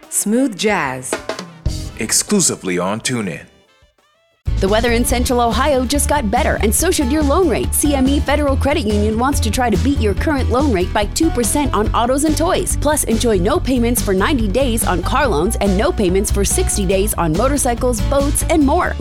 Smooth jazz. Exclusively on TuneIn. The weather in Central Ohio just got better, and so should your loan rate. CME Federal Credit Union wants to try to beat your current loan rate by 2% on autos and toys. Plus, enjoy no payments for 90 days on car loans and no payments for 60 days on motorcycles, boats, and more.